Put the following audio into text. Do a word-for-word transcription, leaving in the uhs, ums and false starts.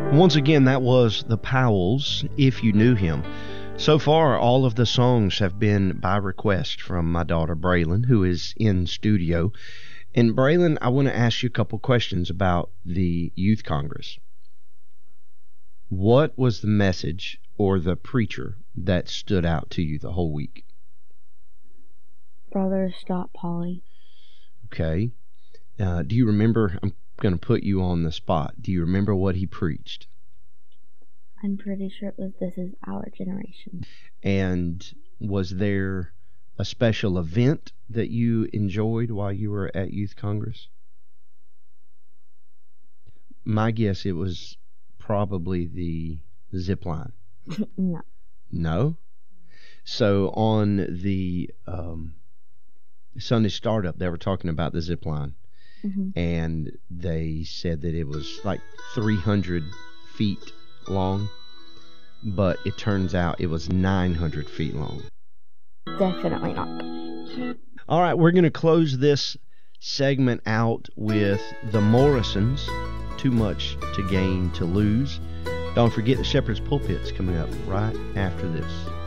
Once again, that was the Powells, If You Knew Him. So far, all of the songs have been by request from my daughter Braylon, who is in studio. And Braylon, I want to ask you a couple questions about the Youth Congress. What was the message or the preacher that stood out to you the whole week? Brother Scott Pauley. Okay. Uh, do you remember, I'm going to put you on the spot, do you remember what he preached? I'm pretty sure it was This Is Our Generation. And was there a special event that you enjoyed while you were at Youth Congress? My guess, it was probably the zip line. No. No? So on the um, Sunday startup, they were talking about the zip line. Mm-hmm. And they said that it was like three hundred feet long, but it turns out it was nine hundred feet long. Definitely not. All right, we're going to close this segment out with the Morrisons, Too Much to Gain to Lose. Don't forget the Shepherd's Pulpit's coming up right after this.